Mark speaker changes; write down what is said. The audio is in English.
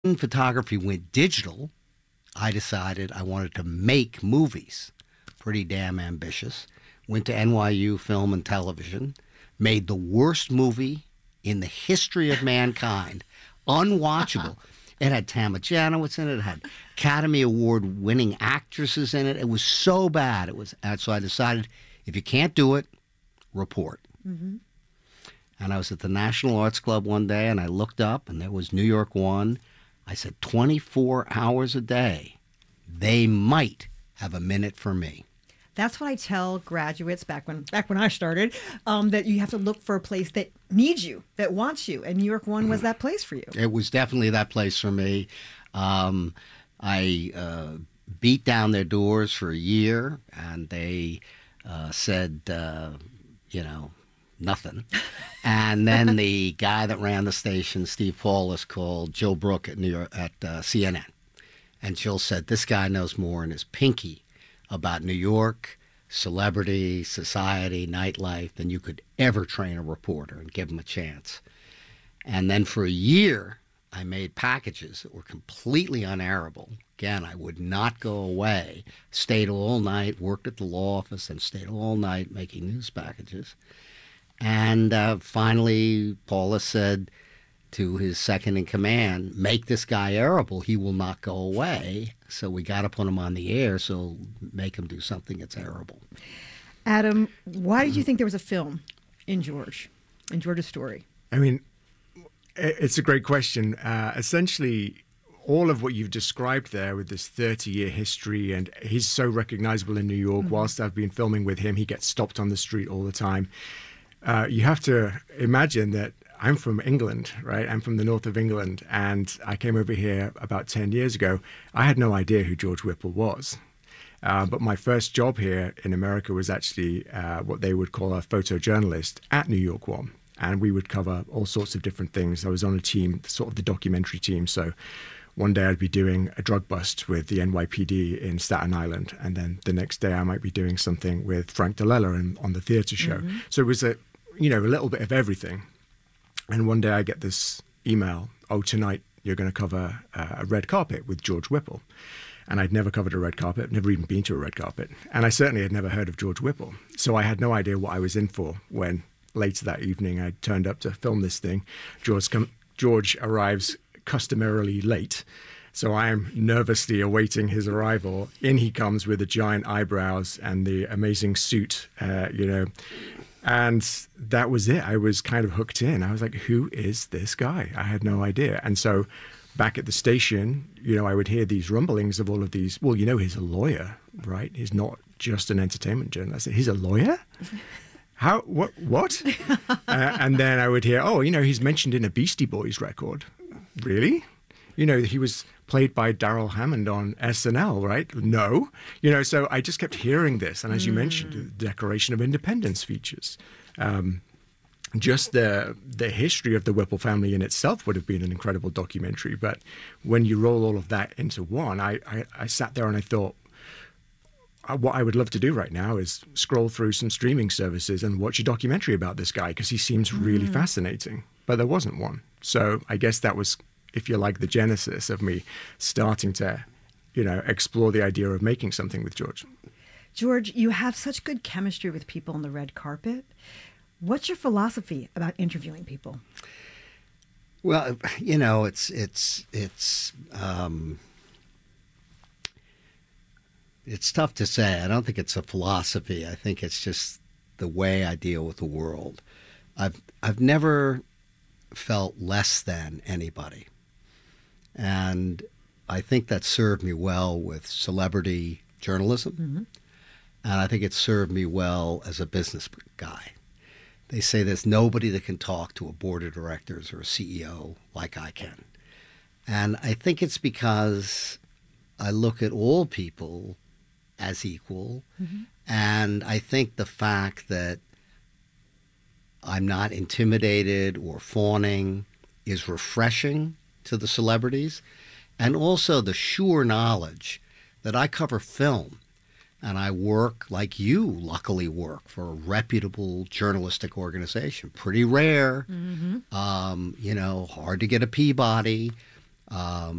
Speaker 1: photography went digital, I decided I wanted to make movies. Pretty damn ambitious. Went to NYU Film and Television, made the worst movie in the history of mankind, unwatchable. It had Tama Janowitz in it. It had Academy Award winning actresses in it. It was so bad. So I decided, if you can't do it, report. Mm-hmm. And I was at the National Arts Club one day, and I looked up, and there was New York One. I said, 24 hours a day, they might have a minute for me.
Speaker 2: That's what I tell graduates back when I started, that you have to look for a place that needs you, that wants you. And New York One was that place for you.
Speaker 1: It was definitely that place for me. I beat down their doors for a year, and they said, nothing. And then the guy that ran the station, Steve Paulus, called Jill Brooke at CNN. And Jill said, this guy knows more in his pinky about New York, celebrity, society, nightlife than you could ever train a reporter, and give him a chance. And then for a year, I made packages that were completely unairable. Again, I would not go away. Stayed all night, worked at the law office, and stayed all night making news packages. And finally, Paulus said to his second in command, make this guy airable. He will not go away. So we got to put him on the air, so make him do something that's airable.
Speaker 2: Adam, why did you think there was a film in George's story?
Speaker 3: I mean, it's a great question. Essentially, all of what you've described there with this 30-year history, and he's so recognizable in New York. Mm-hmm. Whilst I've been filming with him, he gets stopped on the street all the time. You have to imagine that I'm from England, right? I'm from the north of England, and I came over here about 10 years ago. I had no idea who George Whipple was. But my first job here in America was actually what they would call a photojournalist at New York One. And we would cover all sorts of different things. I was on a team, sort of the documentary team. So one day I'd be doing a drug bust with the NYPD in Staten Island. And then the next day I might be doing something with Frank Delella on the theater show. Mm-hmm. So it was a little bit of everything. And one day I get this email, tonight you're going to cover a red carpet with George Whipple. And I'd never covered a red carpet, never even been to a red carpet. And I certainly had never heard of George Whipple. So I had no idea what I was in for when later that evening I turned up to film this thing. George arrives customarily late. So I am nervously awaiting his arrival. In he comes with the giant eyebrows and the amazing suit, And that was it. I was kind of hooked in. I was like, who is this guy? I had no idea. And so back at the station, I would hear these rumblings of all of these. Well, he's a lawyer, right? He's not just an entertainment journalist. He's a lawyer? How? What? And then I would hear, he's mentioned in a Beastie Boys record. Really? He was played by Darrell Hammond on SNL, right? No. So I just kept hearing this. And as you mentioned, the Declaration of Independence features. Just the history of the Whipple family in itself would have been an incredible documentary. But when you roll all of that into one, I sat there and I thought, what I would love to do right now is scroll through some streaming services and watch a documentary about this guy because he seems really fascinating. But there wasn't one. So I guess that was, if you like, the genesis of me starting to, explore the idea of making something with George.
Speaker 2: George, you have such good chemistry with people on the red carpet. What's your philosophy about interviewing people?
Speaker 1: Well, it's tough to say. I don't think it's a philosophy. I think it's just the way I deal with the world. I've never felt less than anybody. And I think that served me well with celebrity journalism. Mm-hmm. And I think it served me well as a business guy. They say there's nobody that can talk to a board of directors or a CEO like I can. And I think it's because I look at all people as equal. Mm-hmm. And I think the fact that I'm not intimidated or fawning is refreshing to the celebrities. And also the sure knowledge that I cover film. And I work, like you luckily work, for a reputable journalistic organization. Pretty rare, hard to get a Peabody.